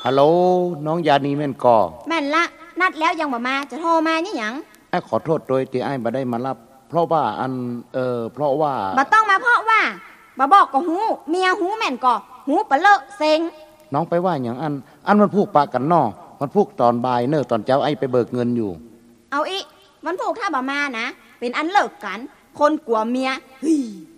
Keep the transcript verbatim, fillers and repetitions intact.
ฮัลโหลน้องยานีแม่นก่อแม่นละนัดแล้วยังบ่มาจะโทรมานี่หยังไอ้ขอโทษโดยที่ไอ้บ่ได้มารับเพราะว่าอันเออเพราะว่าบ่ต้องมาเพราะว่าบ่บอกก็หูเมียหูแม่นก่อหูปะเลอะเซ็งน้องไปว่าอย่างอันอันมันพูกปากกันนอมันพูกตอนบ่ายเนอตอนเช้าไอ้ไปเบิกเงินอยู่เอาอีวันพูกถ้าบ่มานะเป็นอันเลิกกันคนกลัวเมียเฮ้ย